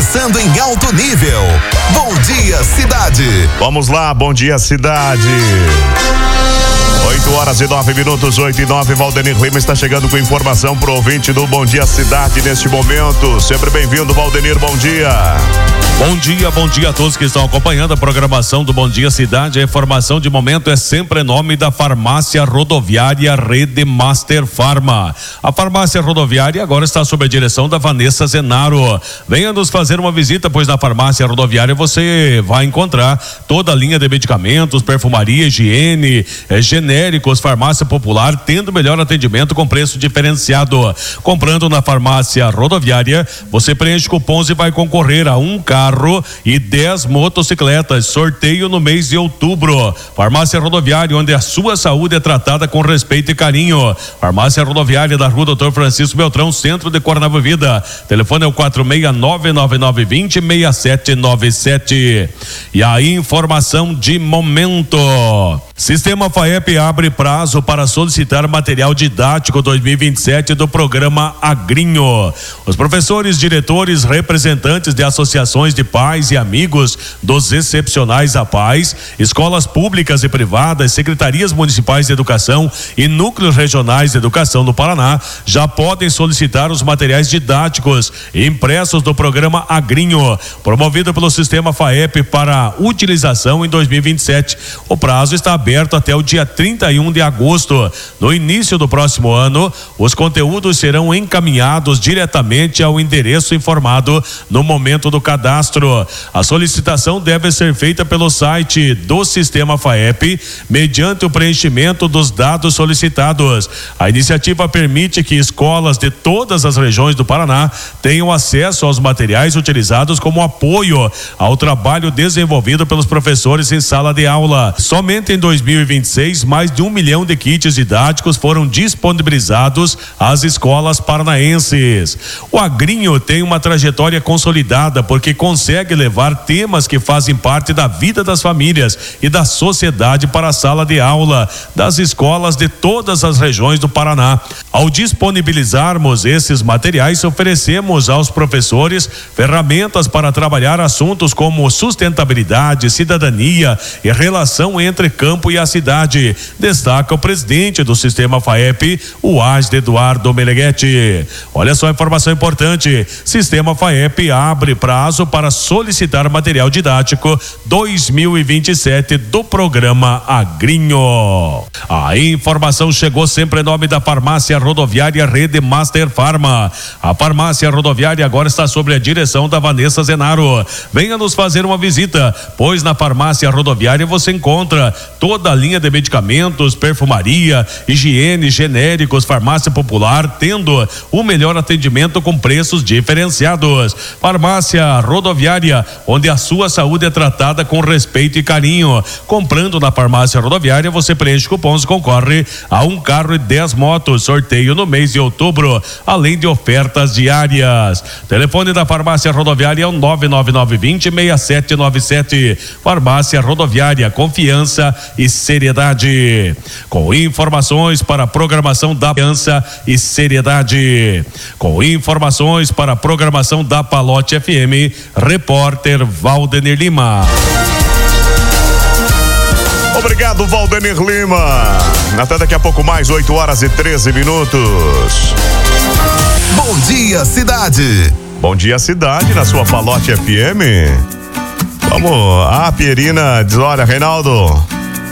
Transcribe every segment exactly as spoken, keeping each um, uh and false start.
passando em alto nível. Bom dia, cidade. Vamos lá, bom dia, cidade. oito horas e nove minutos, oito e nove. Valdenir Lima está chegando com informação pro ouvinte do Bom Dia Cidade neste momento. Sempre bem-vindo, Valdenir, bom dia. Bom dia, bom dia a todos que estão acompanhando a programação do Bom Dia Cidade. A informação de momento é sempre em nome da Farmácia Rodoviária Rede Master Farma. A Farmácia Rodoviária agora está sob a direção da Vanessa Zenaro. Venha nos fazer uma visita, pois na Farmácia Rodoviária você vai encontrar toda a linha de medicamentos, perfumaria, higiene, é, genéricos, farmácia popular, tendo melhor atendimento com preço diferenciado. Comprando na Farmácia Rodoviária, você preenche cupons e vai concorrer a um carro e dez motocicletas. Sorteio no mês de outubro. Farmácia Rodoviária, onde a sua saúde é tratada com respeito e carinho. Farmácia Rodoviária da Rua doutor Francisco Beltrão, centro de Coronel Vida. Telefone é o quatro seis nove nove nove dois zero seis sete nove sete. E a informação de momento. Sistema FAEP abre prazo para solicitar material didático dois mil e vinte e sete do programa Agrinho. Os professores, diretores, representantes de associações de pais e amigos dos excepcionais a pais, escolas públicas e privadas, secretarias municipais de educação e núcleos regionais de educação do Paraná já podem solicitar os materiais didáticos impressos do programa Agrinho, promovido pelo Sistema FAEP para utilização em dois mil e vinte e sete. O prazo está aberto até o dia trinta e um de agosto. No início do próximo ano, os conteúdos serão encaminhados diretamente ao endereço informado no momento do cadastro. A solicitação deve ser feita pelo site do Sistema FAEP, mediante o preenchimento dos dados solicitados. A iniciativa permite que escolas de todas as regiões do Paraná tenham acesso aos materiais utilizados como apoio ao trabalho desenvolvido pelos professores em sala de aula. Somente em dois mil e vinte e seis, mais de um milhão de kits didáticos foram disponibilizados às escolas paranaenses. O Agrinho tem uma trajetória consolidada porque consegue levar temas que fazem parte da vida das famílias e da sociedade para a sala de aula das escolas de todas as regiões do Paraná. Ao disponibilizarmos esses materiais, oferecemos aos professores ferramentas para trabalhar assuntos como sustentabilidade, cidadania e relação entre campo e a cidade, destaca o presidente do Sistema FAEP, o Asde Eduardo Meneghetti. Olha só a informação importante: Sistema FAEP abre prazo para solicitar material didático dois mil e vinte e sete do programa Agrinho. A informação chegou sempre em nome da Farmácia Rodoviária Rede Master Farma. A Farmácia Rodoviária agora está sob a direção da Vanessa Zenaro. Venha nos fazer uma visita, pois na Farmácia Rodoviária você encontra toda a linha de medicamentos, perfumaria, higiene, genéricos, farmácia popular, tendo o melhor atendimento com preços diferenciados. Farmácia Rodoviária, onde a sua saúde é tratada com respeito e carinho. Comprando na Farmácia Rodoviária, você preenche cupons e concorre a um carro e dez motos. Sorteio no mês de outubro, além de ofertas diárias. Telefone da Farmácia Rodoviária é o nove nove nove dois zero seis sete nove sete. Farmácia Rodoviária, confiança e seriedade. Com informações para a programação da Confiança e Seriedade. Com informações para a programação da Palote F M, repórter Valdenir Lima. Obrigado, Valdenir Lima. Até daqui a pouco mais, oito horas e treze minutos. Bom dia, cidade. Bom dia, cidade, na sua Palote F M. Vamos, a Pierina diz, olha, Reinaldo,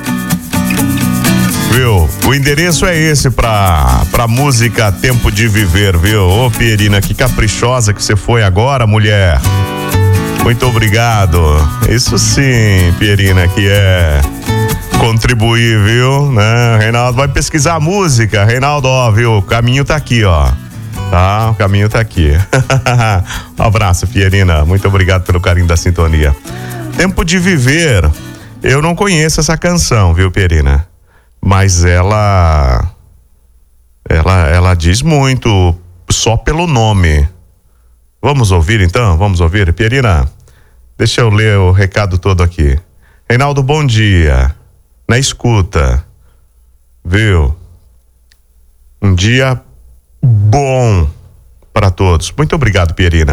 viu, o endereço é esse pra, pra música Tempo de Viver, viu? Ô, Pierina, que caprichosa que você foi agora, mulher. Muito obrigado. Isso sim, Pierina, que é contribuir, viu? Né? Reinaldo vai pesquisar a música. Reinaldo, ó, viu? O caminho tá aqui, ó. Tá? O caminho tá aqui. Um abraço, Pierina. Muito obrigado pelo carinho da sintonia. Tempo de Viver. Eu não conheço essa canção, viu, Pierina? Mas ela, ela, ela diz muito só pelo nome. Vamos ouvir então? Vamos ouvir? Pierina, deixa eu ler o recado todo aqui. Reinaldo, bom dia. Na escuta, viu? Um dia bom para todos. Muito obrigado, Pierina.